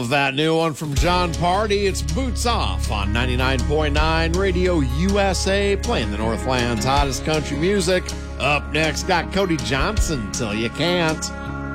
That new one from John Party, it's Boots Off on 99.9 Radio USA, playing the Northland's hottest country music. Up next, got Cody Johnson, Till You Can't.